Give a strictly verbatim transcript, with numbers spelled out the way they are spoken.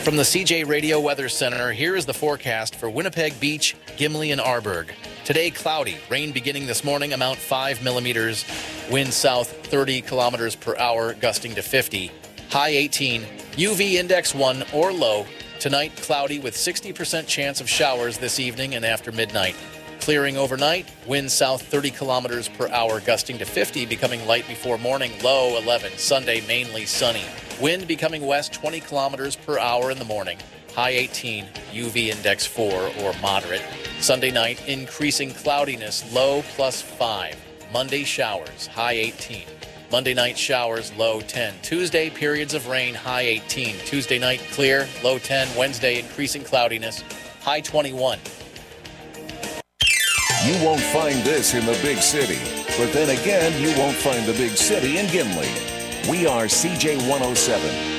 From the C J Radio Weather Center, here is the forecast for Winnipeg Beach, Gimli, and Arborg. Today, cloudy. Rain beginning this morning, amount five millimeters. Wind south thirty kilometers per hour, gusting to fifty. High eighteen. U V index one or low. Tonight, cloudy with sixty percent chance of showers this evening and after midnight. Clearing overnight. Wind south thirty kilometers per hour, gusting to fifty, becoming light before morning. Low eleven. Sunday, mainly sunny. Wind becoming west twenty kilometers per hour in the morning. High eighteen, U V index four or moderate. Sunday night, increasing cloudiness, low plus five. Monday showers, high eighteen. Monday night showers, low ten. Tuesday, periods of rain, high eighteen. Tuesday night, clear, low ten. Wednesday, increasing cloudiness, high twenty-one. You won't find this in the big city, but then again, you won't find the big city in Gimli. We are C J one oh seven.